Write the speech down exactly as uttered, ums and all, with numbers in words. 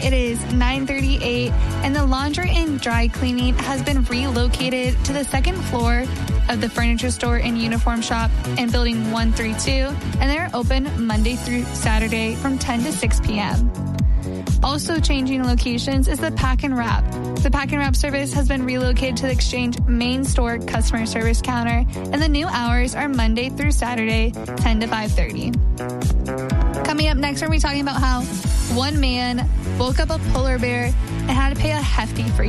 It is nine thirty-eight, and the laundry and dry cleaning has been relocated to the second floor of the furniture store and uniform shop in building one thirty-two, and they're open Monday through Saturday from ten to six p.m. Also changing locations is the Pack and Wrap. The Pack and Wrap service has been relocated to the Exchange main store customer service counter, and the new hours are Monday through Saturday, ten to five thirty. Coming up next, we're going to be talking about how one man woke up a polar bear and had to pay a hefty for